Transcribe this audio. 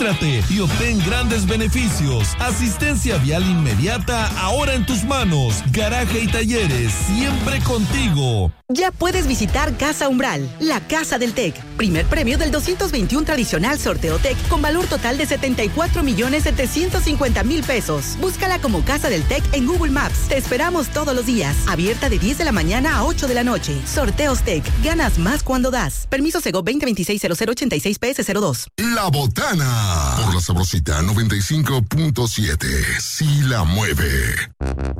Regístrate y obtén grandes beneficios. Asistencia vial inmediata ahora en tus manos. Garaje y talleres, siempre contigo. Ya puedes visitar Casa Umbral, la casa del TEC. Primer premio del 221 tradicional sorteo TEC con valor total de 74.750.000 pesos. Búscala como Casa del TEC en Google Maps. Te esperamos todos los días. Abierta de 10 de la mañana a 8 de la noche. Sorteos TEC. Ganas más cuando das. Permiso Segov 2026-0086-PS02. La Botana. Por la Sabrosita 95.7. Sí la mueve.